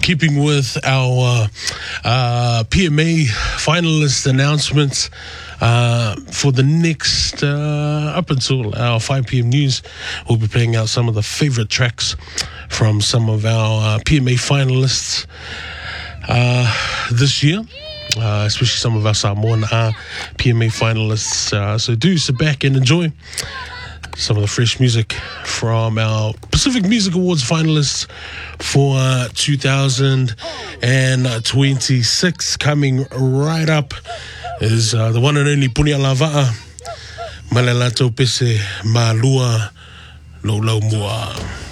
keeping with our PMA finalist announcements for the next, up until our 5 p.m. news, we'll be playing out some of the favorite tracks from some of our PMA finalists this year. Especially some of our Samoan PMA finalists. So do sit back and enjoy some of the fresh music from our Pacific Music Awards finalists for 2026. Coming right up is the one and only Punia Lava'a, Malalato Pese Malua Lolau Mua.